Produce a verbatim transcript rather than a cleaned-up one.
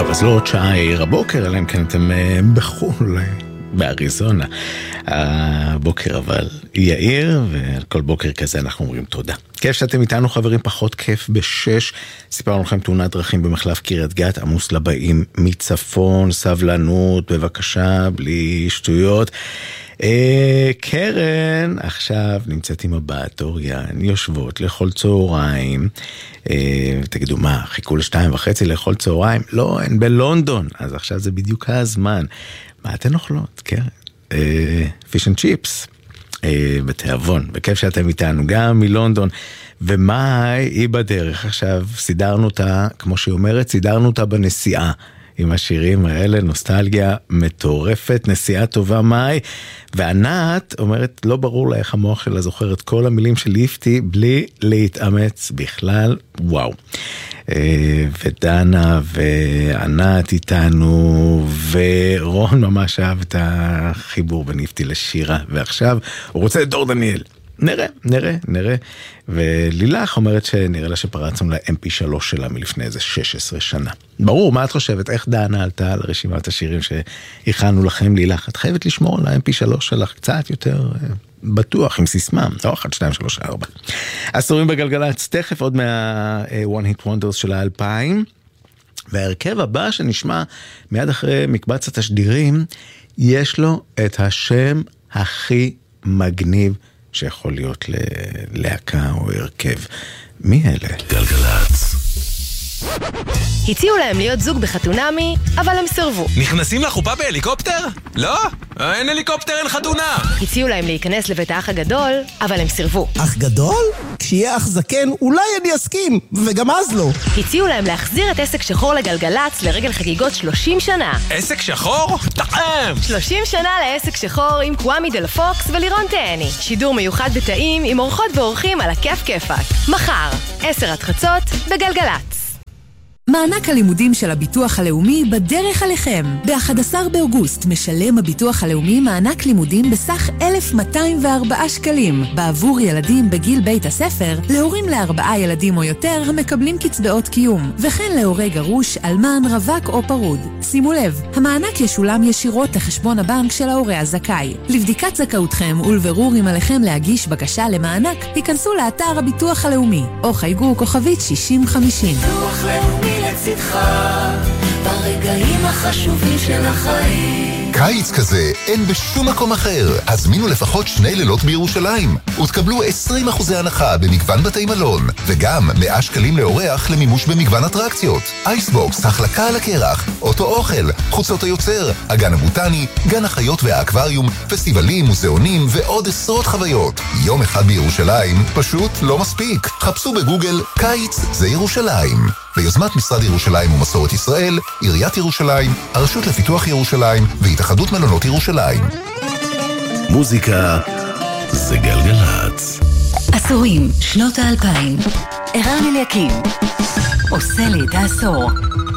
טוב, אז לא עוד שעה עיר הבוקר, אלא אם כן אתם בחול, באריזונה. הבוקר אבל יאיר, ועל כל בוקר כזה אנחנו אומרים תודה. כיף שאתם איתנו חברים, פחות כיף בשש. סיפרנו לכם תאונת דרכים במחלף קריית גת, עמוס לבאים מצפון, סבלנות, בבקשה, בלי שטויות. אה, קרן עכשיו נמצאת עם הבת אוריאן, יושבות לאכול צהריים. אה, תגידו מה, חיכו לשתיים וחצי לאכול צהריים? לא, הן בלונדון, אז עכשיו זה בדיוק הזמן. מה אתן אוכלות, קרן? פיש אנד צ'יפס, בתיאבון, בכיף שאתם איתנו, גם מלונדון. ומאי היא בדרך עכשיו, סידרנו אותה, כמו שהיא אומרת, סידרנו אותה בנסיעה. עם השירים האלה, נוסטלגיה מטורפת, נסיעה טובה מאי, וענת אומרת, לא ברור לה איך המוח שלה זוכר את כל המילים של ליפטי, בלי להתאמץ בכלל, וואו. ודנה וענת איתנו, ורון ממש אהב את החיבור בין ליפטי לשירה, ועכשיו הוא רוצה את דור דניאל. נראה, נראה, נראה. ולילך אומרת שנראה לה שפרצנו ל-אם פי שלוש שלה מלפני איזה שש עשרה שנה. ברור, מה את חושבת? איך דנה עלתה על רשימת השירים שהכנו לכם? לילך, את חייבת לשמור על ה-אם פי שלוש שלך קצת יותר בטוח, עם סיסמה, לא אחת, שתיים, שלוש, ארבע. עשורים בגלגלצ, תכף עוד מה-One Hit Wonders של האלפיים. והרכב הבא שנשמע מיד אחרי מקבץ התשדירים, יש לו את השם הכי מגניב שיכול להיות ללהקה או הרכב. מי אלה? גלגלצ. הציעו להם להיות זוג בחתונמי, אבל הם סרבו. נכנסים לחופה בהליקופטר? לא, אין הליקופטר, אין חתונה. הציעו להם להיכנס לבית האח הגדול, אבל הם סרבו. אח גדול? כשיהיה אח זקן, אולי אני אסכים, וגם אז לא. הציעו להם להחזיר את עסק שחור לגלגלצ לרגל חגיגות שלושים שנה. עסק שחור? טעם! שלושים שנה לעסק שחור עם קוואמי דל פוקס ולירון תאני. שידור מיוחד בתאים עם אורחות ואורחים על הכיף כיפק. מחר, עשר עד חצות, בגלגלצ. מענק הלימודים של הביטוח הלאומי בדרך עליכם. ב-אחד עשר באוגוסט משלם הביטוח הלאומי מענק לימודים בסך אלף מאתיים וארבעה שקלים בעבור ילדים בגיל בית הספר, להורים לארבעה ילדים או יותר המקבלים קצבאות קיום, וכן להורי גרוש, אלמן, רווק או פרוד. שימו לב, המענק ישולם ישירות לחשבון הבנק של ההורה הזכאי. לבדיקת זכאותכם ולברור אם עליכם להגיש בקשה למענק, היכנסו לאתר הביטוח הלאומי או חייגו כוכבית שישים חמישים. ביטוח לאומי לצדך ברגעים החשובים של החיים. קיץ כזה אין בשום מקום אחר. הזמינו לפחות שני לילות בירושלים ותקבלו עשרים אחוז הנחה במגוון בתי מלון, וגם מאה שקלים לאורח למימוש במגוון אטרקציות. אייסבוקס, החלקה על הקרח, אוטו אוכל, חוצות היוצר, הגן הבוטני, גן החיות והאקווריום, פסטיבלים, מוזיאונים ועוד עשרות חוויות. יום אחד בירושלים פשוט לא מספיק. חפשו בגוגל קיץ זה ירושלים. ביוזמת משרד ירושלים ומסורת ישראל, עיריית ירושלים, הרשות לפיתוח ירושלים והתאחדות מלונות ירושלים. מוזיקה זה גלגלצ. עשורים, שנות האלפיים. ערן אליקים עושה לי את העשור.